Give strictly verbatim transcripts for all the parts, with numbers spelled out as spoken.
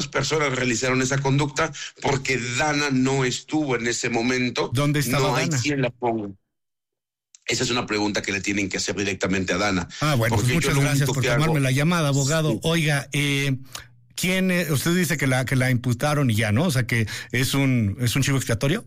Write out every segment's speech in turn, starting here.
personas realizaron esa conducta porque Dana no estuvo en ese momento. ¿Dónde estaba No hay Dana? quien la ponga. Esa es una pregunta que le tienen que hacer directamente a Dana. Ah, bueno, pues muchas gracias por tomarme hago... la llamada, abogado. Sí. Oiga, eh, ¿quién, eh, usted dice que la que la imputaron y ya, ¿no? O sea, que es un, es un chivo expiatorio.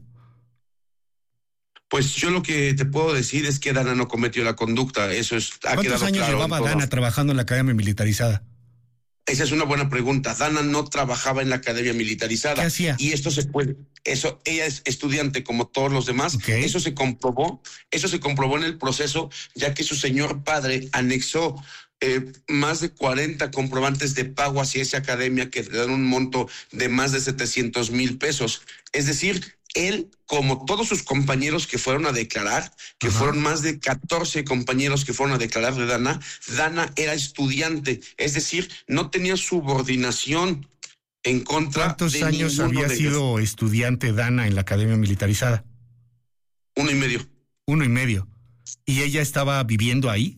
Pues yo lo que te puedo decir es que Dana no cometió la conducta, eso es, ha ¿Cuántos quedado años claro llevaba Dana trabajando en la academia militarizada? Esa es una buena pregunta. Dana no trabajaba en la academia militarizada. ¿Qué hacía? Y esto se puede, eso, ella es estudiante como todos los demás. Okay. Eso se comprobó, eso se comprobó en el proceso, ya que su señor padre anexó eh, más de cuarenta comprobantes de pago hacia esa academia que dan un monto de más de setecientos mil pesos. Es decir, él, como todos sus compañeros que fueron a declarar, que Ajá. fueron más de catorce compañeros que fueron a declarar de Dana, Dana era estudiante, es decir, no tenía subordinación en contra ¿Cuántos de años había sido estudiante Dana en la academia militarizada? Uno y medio. Uno y medio. ¿Y ella estaba viviendo ahí?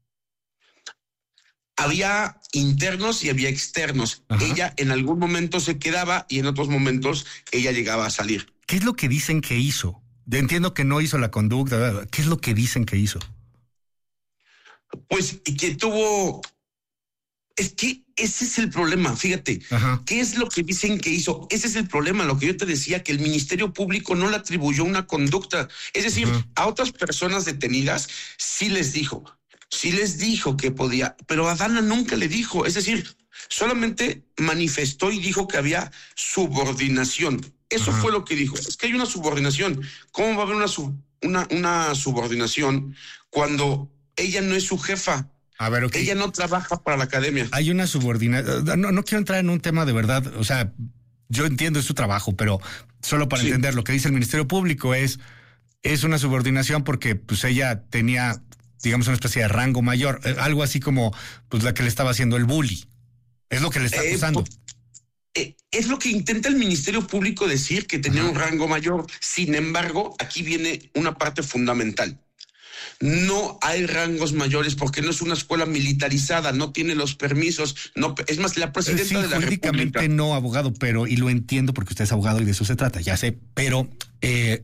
Había internos y había externos. Ajá. Ella en algún momento se quedaba y en otros momentos ella llegaba a salir. ¿Qué es lo que dicen que hizo? Entiendo que no hizo la conducta, ¿verdad? ¿Qué es lo que dicen que hizo? Pues que tuvo... Es que ese es el problema, fíjate. Ajá. ¿Qué es lo que dicen que hizo? Ese es el problema, lo que yo te decía, que el Ministerio Público no le atribuyó una conducta. Es decir, Ajá. a otras personas detenidas sí les dijo, sí les dijo que podía, pero a Dana nunca le dijo. Es decir, solamente manifestó y dijo que había subordinación. Eso Ajá. fue lo que dijo. Es que hay una subordinación. ¿Cómo va a haber una, sub, una, una subordinación cuando ella no es su jefa? A ver, okay. Ella no trabaja para la academia. Hay una subordinación. No, no quiero entrar en un tema de verdad. O sea, yo entiendo es su trabajo, pero solo para sí. entender lo que dice el Ministerio Público es, es una subordinación porque pues ella tenía, digamos, una especie de rango mayor. Algo así como pues la que le estaba haciendo el bully. Es lo que le está acusando. Eh, Eh, es lo que intenta el Ministerio Público decir, que tenía Ajá. un rango mayor. Sin embargo, aquí viene una parte fundamental. No hay rangos mayores porque no es una escuela militarizada, no tiene los permisos. No, es más, la presidenta sí, de la jurídicamente República... no, abogado, pero, y lo entiendo porque usted es abogado y de eso se trata, ya sé, pero eh,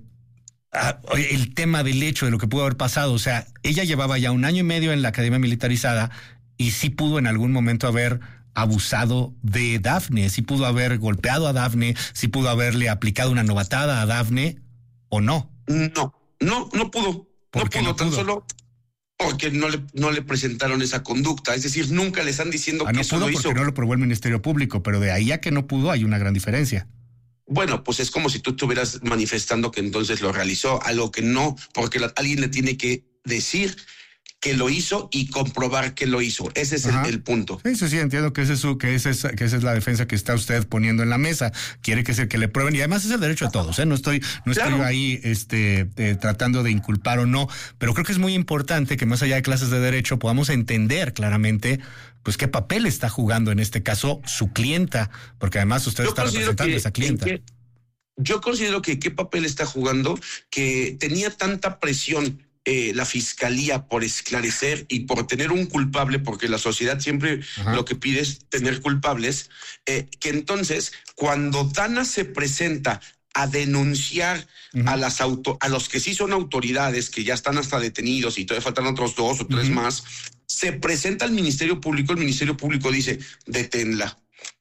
el tema del hecho de lo que pudo haber pasado, o sea, ella llevaba ya un año y medio en la academia militarizada y sí pudo en algún momento haber abusado de Dafne, si pudo haber golpeado a Dafne, si pudo haberle aplicado una novatada a Dafne, ¿o no? No, no, no pudo. ¿Por no qué pudo, no tan pudo? solo porque no le, no le presentaron esa conducta. Es decir, nunca le están diciendo ah, que no eso pudo lo porque hizo. no lo probó el Ministerio Público, pero de ahí a que no pudo hay una gran diferencia. Bueno, pues es como si tú estuvieras manifestando que entonces lo realizó, algo que no, porque la, alguien le tiene que decir que lo hizo y comprobar que lo hizo. Ese es el, el punto. Sí, sí, sí, entiendo que, ese es su, que, ese es, que esa es la defensa que está usted poniendo en la mesa. Quiere que se que le prueben, y además es el derecho de todos, ¿eh? No estoy, no estoy claro. ahí este, eh, tratando de inculpar o no, pero creo que es muy importante que más allá de clases de derecho podamos entender claramente pues qué papel está jugando en este caso su clienta, porque además usted Yo está representando que, a esa clienta. Que, yo considero que qué papel está jugando, que tenía tanta presión Eh, la fiscalía por esclarecer y por tener un culpable, porque la sociedad siempre Ajá. lo que pide es tener culpables, eh, que entonces cuando Dana se presenta a denunciar uh-huh. a las auto, a los que sí son autoridades, que ya están hasta detenidos y todavía faltan otros dos o tres uh-huh. más, se presenta al Ministerio Público, el Ministerio Público dice, deténla.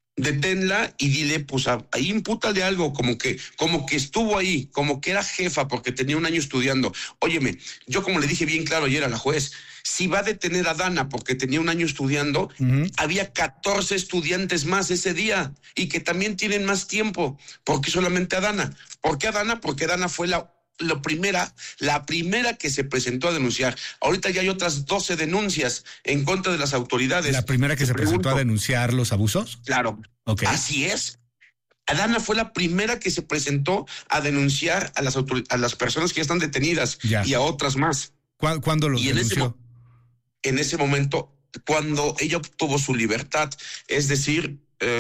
Deténla y dile, pues ahí impútale algo, como que, como que estuvo ahí, como que era jefa porque tenía un año estudiando. Óyeme, yo como le dije bien claro ayer a la juez, si va a detener a Dana porque tenía un año estudiando, uh-huh. había catorce estudiantes más ese día y que también tienen más tiempo. ¿Por qué solamente a Dana? ¿Por qué a Dana? Porque Dana fue la La primera, la primera que se presentó a denunciar. Ahorita ya hay otras doce denuncias en contra de las autoridades. ¿La primera que se presentó a denunciar los abusos? Claro. Okay. Así es. Dana fue la primera que se presentó a denunciar a las autor- a las personas que ya están detenidas ya. y a otras más. ¿Cu- ¿Cuándo los y en denunció? Ese, en ese momento, cuando ella obtuvo su libertad, es decir,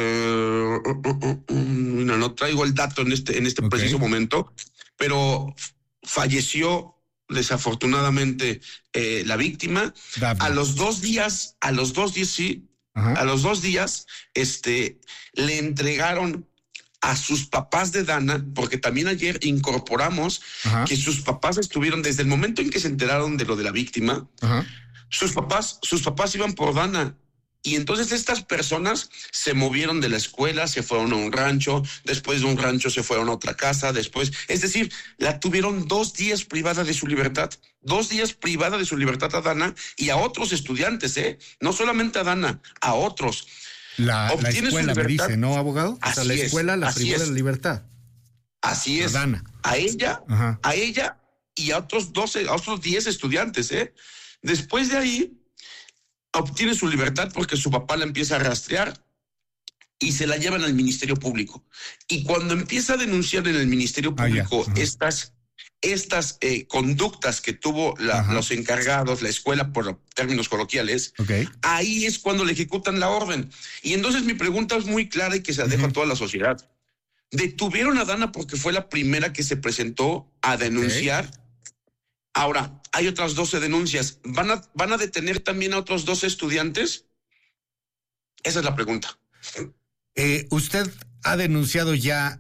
eh, no, no traigo el dato en este, en este okay. preciso momento, pero falleció desafortunadamente eh, la víctima. Dafne. A los dos días, a los dos días sí, Ajá. A los dos días, este, le entregaron a sus papás de Dana, porque también ayer incorporamos Ajá. que sus papás estuvieron desde el momento en que se enteraron de lo de la víctima. Ajá. Sus papás, sus papás iban por Dana. Y entonces estas personas se movieron de la escuela, se fueron a un rancho, después de un rancho se fueron a otra casa, después, es decir, la tuvieron dos días privada de su libertad, dos días privada de su libertad a Dana y a otros estudiantes, ¿eh? No solamente a Dana, a otros. La, la escuela me dice, ¿no, abogado? Así o sea, la escuela es, la privó de la libertad. Así es. A Dana. A ella, Ajá. a ella y a otros doce, a otros diez estudiantes, ¿eh? Después de ahí, obtiene su libertad porque su papá la empieza a rastrear y se la llevan al Ministerio Público. Y cuando empieza a denunciar en el Ministerio Público ah, estas, estas eh, conductas que tuvo la, los encargados, la escuela, por términos coloquiales, okay. ahí es cuando le ejecutan la orden. Y entonces mi pregunta es muy clara y que se la dejo uh-huh. a toda la sociedad. Detuvieron a Dana porque fue la primera que se presentó a denunciar. Okay. Ahora, hay otras doce denuncias. ¿Van a, ¿Van a detener también a otros doce estudiantes? Esa es la pregunta. Eh, usted ha denunciado ya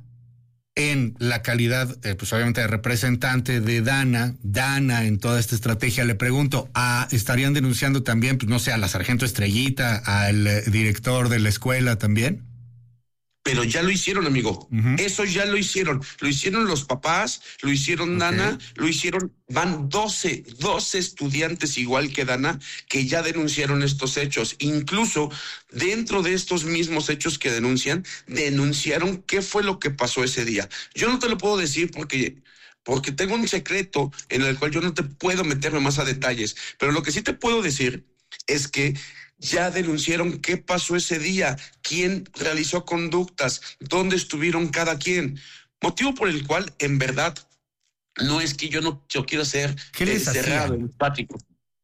en la calidad, eh, pues obviamente de representante de Dana, Dana en toda esta estrategia. Le pregunto, ¿a, ¿estarían denunciando también, pues no sé, a la sargento Estrellita, al eh, director de la escuela también? Pero ya lo hicieron, amigo. Uh-huh. Eso ya lo hicieron. Lo hicieron los papás, lo hicieron okay. Dana, lo hicieron... Van doce, doce estudiantes igual que Dana que ya denunciaron estos hechos. Incluso dentro de estos mismos hechos que denuncian, denunciaron qué fue lo que pasó ese día. Yo no te lo puedo decir porque... porque tengo un secreto en el cual yo no te puedo meterme más a detalles. Pero lo que sí te puedo decir es que ya denunciaron qué pasó ese día, quién realizó conductas, dónde estuvieron cada quien. Motivo por el cual, en verdad, no es que yo no yo quiero ser cerrado, empático.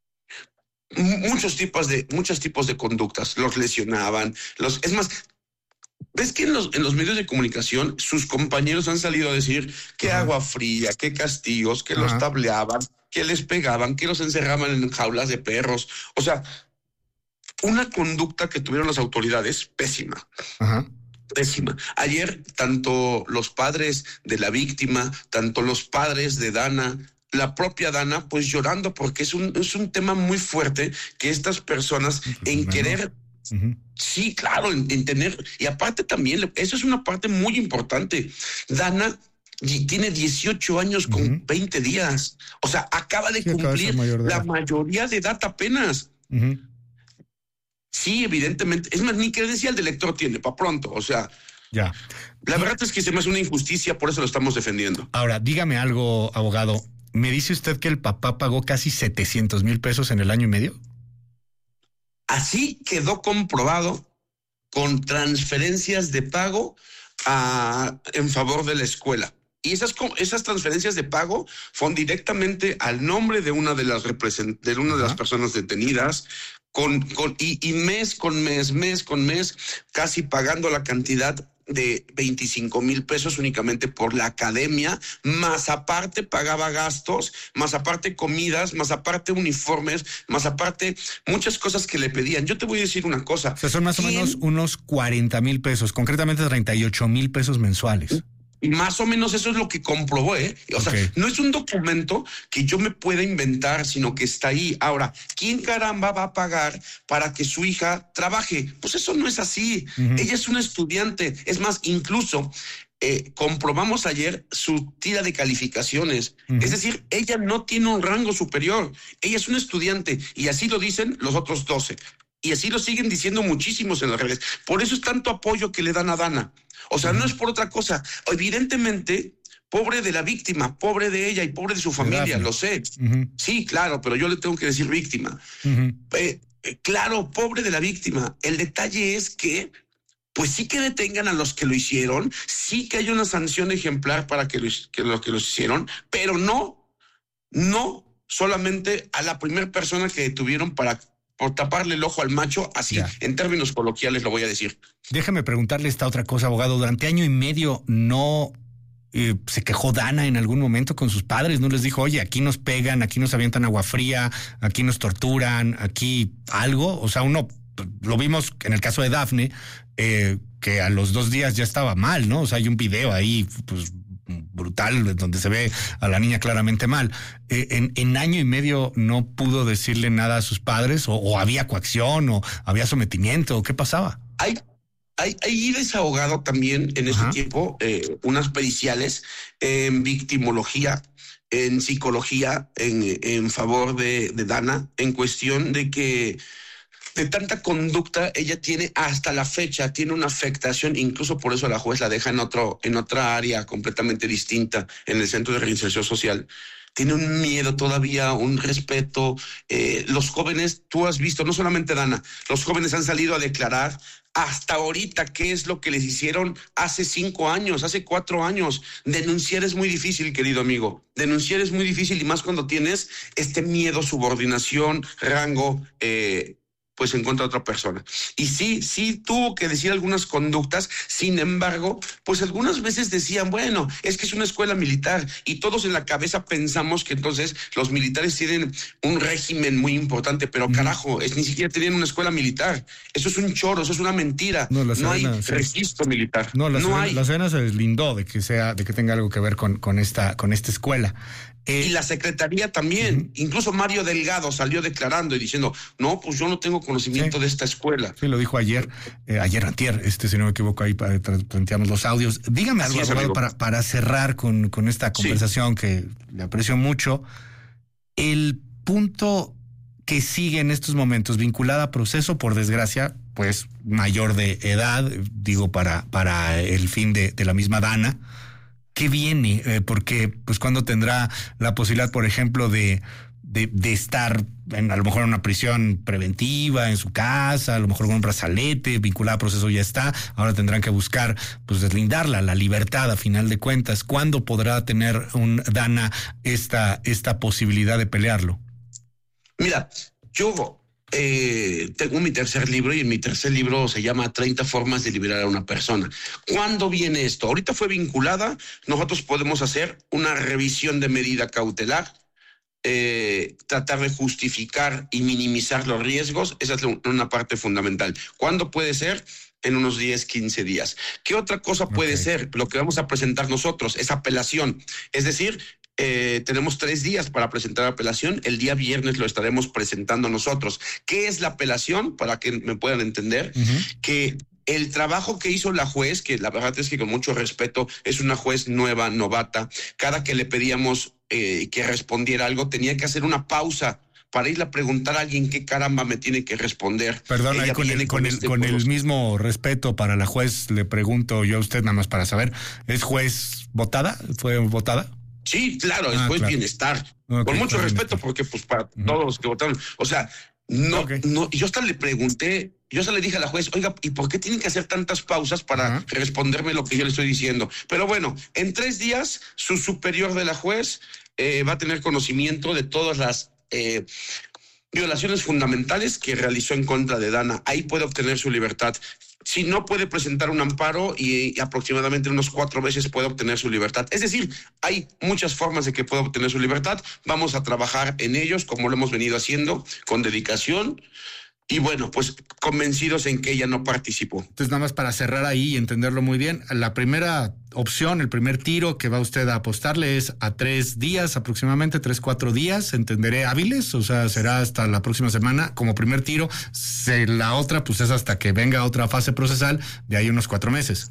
Muchos tipos de, muchos tipos de conductas, los lesionaban, los, es más, ¿ves que en los, en los medios de comunicación sus compañeros han salido a decir que Ajá. agua fría, que castigos, que Ajá. los tableaban, que les pegaban, que los encerraban en jaulas de perros? O sea, una conducta que tuvieron las autoridades pésima. Ajá. Pésima. Ayer, tanto los padres de la víctima, tanto los padres de Dana, la propia Dana, pues llorando, porque es un, es un tema muy fuerte que estas personas uh-huh. en querer... Uh-huh. Sí, claro, en, en tener... Y aparte también, eso es una parte muy importante. Dana tiene dieciocho años con uh-huh. veinte días. O sea, acaba de sí, cumplir mayor de la mayoría de edad apenas. Uh-huh. Sí, evidentemente. Es más, ni credencial de lector tiene, para pronto. O sea, ya. La verdad es que se me hace una injusticia, por eso lo estamos defendiendo. Ahora, dígame algo, abogado. ¿Me dice usted que el papá pagó casi setecientos mil pesos en el año y medio? Así quedó comprobado con transferencias de pago a, en favor de la escuela. Y esas, esas transferencias de pago fueron directamente al nombre de una de las, represent, de, una de las personas detenidas, con, con, y, y mes con mes, mes con mes, casi pagando la cantidad de veinticinco mil pesos únicamente por la academia, más aparte pagaba gastos, más aparte comidas, más aparte uniformes, más aparte muchas cosas que le pedían. Yo te voy a decir una cosa. O sea, son más ¿quién? o menos unos cuarenta mil pesos, concretamente treinta y ocho mil pesos mensuales. Y más o menos eso es lo que comprobó, ¿eh? O okay. sea, no es un documento que yo me pueda inventar, sino que está ahí. Ahora, ¿quién caramba va a pagar para que su hija trabaje? Pues eso no es así. Uh-huh. Ella es una estudiante. Es más, incluso eh, comprobamos ayer su tira de calificaciones. Uh-huh. Es decir, ella no tiene un rango superior. Ella es una estudiante y así lo dicen los otros doce. Y así lo siguen diciendo muchísimos en las redes. Por eso es tanto apoyo que le dan a Dana. O sea, no es por otra cosa. Evidentemente, pobre de la víctima, pobre de ella y pobre de su familia, lo sé. Uh-huh. Sí, claro, pero yo le tengo que decir víctima. Uh-huh. Eh, eh, claro, pobre de la víctima. El detalle es que, pues sí que detengan a los que lo hicieron, sí que hay una sanción ejemplar para que los que, lo, que los hicieron, pero no, no solamente a la primera persona que detuvieron para... por taparle el ojo al macho, así, ya. En términos coloquiales lo voy a decir. Déjame preguntarle esta otra cosa, abogado. Durante año y medio, ¿no eh, se quejó Dana en algún momento con sus padres? ¿No les dijo, oye, aquí nos pegan, aquí nos avientan agua fría, aquí nos torturan, aquí algo? O sea, uno lo vimos en el caso de Dafne, eh, que a los dos días ya estaba mal, ¿no? O sea, hay un video ahí, pues, brutal, donde se ve a la niña claramente mal. Eh, en, en año y medio no pudo decirle nada a sus padres, o, o había coacción, o había sometimiento, o qué pasaba. Hay, hay, hay desahogado también en este Ajá. tiempo eh, unas periciales en victimología, en psicología, en, en favor de, de Dana, en cuestión de que de tanta conducta, ella tiene hasta la fecha, tiene una afectación, incluso por eso la juez la deja en otro, en otra área completamente distinta, en el Centro de Reinserción Social. Tiene un miedo todavía, un respeto. Eh, los jóvenes, tú has visto, no solamente Dana, los jóvenes han salido a declarar hasta ahorita qué es lo que les hicieron hace cinco años, hace cuatro años. Denunciar es muy difícil, querido amigo. Denunciar es muy difícil, y más cuando tienes este miedo, subordinación, rango, eh, pues en contra de otra persona. Y sí, sí tuvo que decir algunas conductas, sin embargo, pues algunas veces decían, bueno, es que es una escuela militar, y todos en la cabeza pensamos que entonces los militares tienen un régimen muy importante, pero carajo, es, ni siquiera tenían una escuela militar. Eso es un choro, eso es una mentira. No, No, hay Sedena, sí. registro militar. No, la no Sedena, hay. la Sedena se deslindó de que sea, de que tenga algo que ver con, con esta, con esta escuela. Eh, Y la secretaría también, uh-huh. Incluso Mario Delgado salió declarando y diciendo, no, pues yo no tengo conocimiento Sí. de esta escuela. Sí, lo dijo ayer, eh, ayer antier, este, si no me equivoco, ahí para, planteamos los audios. Dígame algo, es, abogado, para, para cerrar con, con esta conversación, sí, que le aprecio mucho. El punto que sigue en estos momentos, vinculada a proceso, por desgracia, pues mayor de edad, digo, para, para el fin de, de la misma Dana. ¿Qué viene? Eh, porque, pues, ¿cuándo tendrá la posibilidad, por ejemplo, de, de, de estar en, a lo mejor en una prisión preventiva, en su casa, a lo mejor con un brazalete, vinculada a proceso ya está? Ahora tendrán que buscar, pues, deslindarla, la libertad, a final de cuentas. ¿Cuándo podrá tener un Dana esta, esta posibilidad de pelearlo? Mira, yo eh, tengo mi tercer libro, y en mi tercer libro se llama treinta formas de liberar a una persona. ¿Cuándo viene esto? Ahorita fue vinculada. Nosotros podemos hacer una revisión de medida cautelar, eh, tratar de justificar y minimizar los riesgos. Esa es una parte fundamental. ¿Cuándo puede ser? En unos diez, quince días. ¿Qué otra cosa puede Okay. ser? Lo que vamos a presentar nosotros es apelación. Es decir, Eh, tenemos tres días para presentar apelación. El día viernes lo estaremos presentando nosotros. ¿Qué es la apelación? Para que me puedan entender, uh-huh. que el trabajo que hizo la juez, que la verdad es que con mucho respeto, es una juez nueva, novata. Cada que le pedíamos eh, que respondiera algo, tenía que hacer una pausa para irle a preguntar a alguien qué caramba me tiene que responder. Perdón, ahí con, el, con, el, este con el mismo respeto para la juez, le pregunto yo a usted, nada más para saber, ¿es juez votada? ¿Fue votada? Sí, claro, ah, después claro. bienestar. Okay, Con mucho claro, respeto, bienestar. porque pues para Uh-huh. todos los que votaron, o sea, no, okay. no, yo hasta le pregunté, yo hasta le dije a la juez, oiga, ¿y por qué tienen que hacer tantas pausas para uh-huh. responderme lo que yo le estoy diciendo? Pero bueno, en tres días, su superior de la juez eh, va a tener conocimiento de todas las eh, violaciones fundamentales que realizó en contra de Dana. Ahí puede obtener su libertad. Si no, puede presentar un amparo y, y aproximadamente unos cuatro veces puede obtener su libertad. Es decir, hay muchas formas de que pueda obtener su libertad. Vamos a trabajar en ellos, como lo hemos venido haciendo, con dedicación. Y bueno, pues convencidos en que ella no participó. Entonces, nada más para cerrar ahí y entenderlo muy bien, la primera opción, el primer tiro que va usted a apostarle es a tres días aproximadamente, tres, cuatro días, entenderé, hábiles, o sea, será hasta la próxima semana como primer tiro. Se, la otra, pues es hasta que venga otra fase procesal, de ahí unos cuatro meses.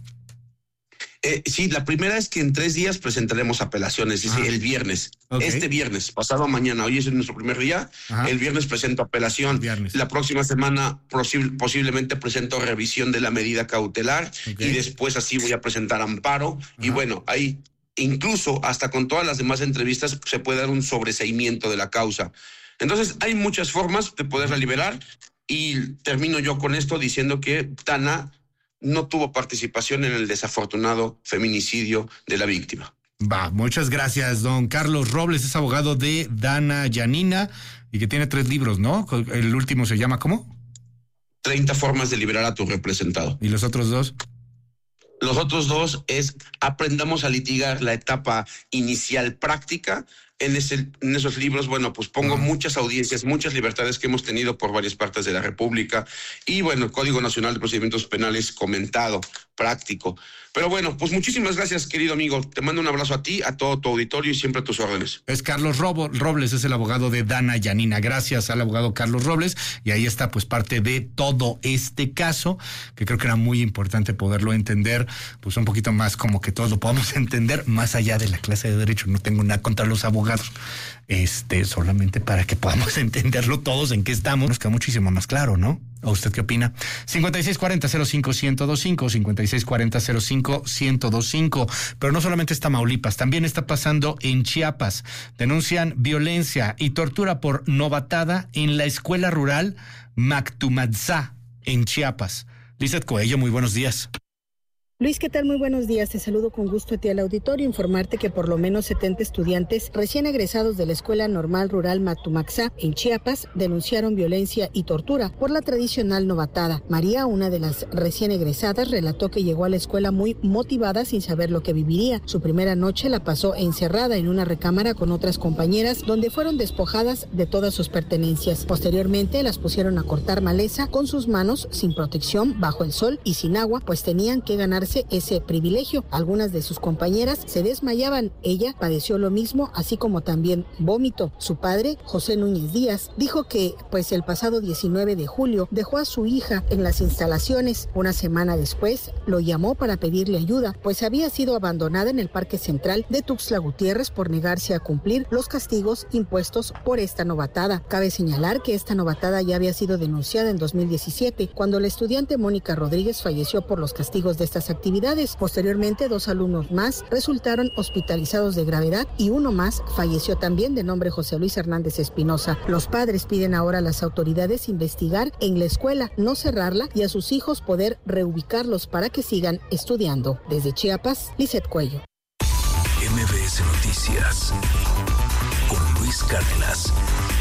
Eh, sí, la primera es que en tres días presentaremos apelaciones, es decir, el viernes. Okay. Este viernes, pasado mañana, hoy es nuestro primer día, Ajá. el viernes presento apelación. La próxima semana posible, posiblemente presento revisión de la medida cautelar okay. y después así voy a presentar amparo. Ajá. Y bueno, ahí incluso hasta con todas las demás entrevistas se puede dar un sobreseimiento de la causa. Entonces hay muchas formas de poderla liberar, y termino yo con esto diciendo que Dana no tuvo participación en el desafortunado feminicidio de la víctima. Va, muchas gracias, don Carlos Robles, es abogado de Dana Yanina y que tiene tres libros, ¿no? El último se llama ¿cómo? treinta formas de liberar a tu representado. ¿Y los otros dos? Los otros dos es aprendamos a litigar la etapa inicial práctica, en, ese, en esos libros, bueno, pues pongo uh-huh. muchas audiencias, muchas libertades que hemos tenido por varias partes de la República y bueno, el Código Nacional de Procedimientos Penales comentado, práctico. Pero bueno, pues muchísimas gracias, querido amigo. Te mando un abrazo a ti, a todo tu auditorio y siempre a tus órdenes. Es Carlos Robo, Robles, es el abogado de Dana Yanina. Gracias al abogado Carlos Robles. Y ahí está pues parte de todo este caso, que creo que era muy importante poderlo entender, pues un poquito más como que todos lo podamos entender, más allá de la clase de Derecho. No tengo nada contra los abogados, este, solamente para que podamos entenderlo todos en qué estamos. Nos queda muchísimo más claro, ¿no? ¿O usted qué opina? cincuenta y seis cuarenta cero cinco ciento veinticinco, cincuenta y seis cuarenta cero cinco ciento veinticinco. Pero no solamente es Tamaulipas, también está pasando en Chiapas. Denuncian violencia y tortura por novatada en la escuela rural Mactumatzá, en Chiapas. Lizeth Coello, muy buenos días. Luis, ¿qué tal? Muy buenos días. Te saludo con gusto a ti al auditorio. Informarte que por lo menos setenta estudiantes recién egresados de la Escuela Normal Rural Mactumatzá en Chiapas denunciaron violencia y tortura por la tradicional novatada. María, una de las recién egresadas, relató que llegó a la escuela muy motivada sin saber lo que viviría. Su primera noche la pasó encerrada en una recámara con otras compañeras donde fueron despojadas de todas sus pertenencias. Posteriormente las pusieron a cortar maleza con sus manos sin protección, bajo el sol y sin agua, pues tenían que ganar ese privilegio. Algunas de sus compañeras se desmayaban. Ella padeció lo mismo, así como también vómito. Su padre, José Núñez Díaz, dijo que pues el pasado diecinueve de julio dejó a su hija en las instalaciones. Una semana después lo llamó para pedirle ayuda, pues había sido abandonada en el Parque Central de Tuxtla Gutiérrez por negarse a cumplir los castigos impuestos por esta novatada. Cabe señalar que esta novatada ya había sido denunciada en dos mil diecisiete, cuando la estudiante Mónica Rodríguez falleció por los castigos de estas actividades. actividades. Posteriormente, dos alumnos más resultaron hospitalizados de gravedad y uno más falleció también, de nombre José Luis Hernández Espinosa. Los padres piden ahora a las autoridades investigar en la escuela, no cerrarla y a sus hijos poder reubicarlos para que sigan estudiando. Desde Chiapas, Lizeth Coello. M B S Noticias con Luis Cárdenas.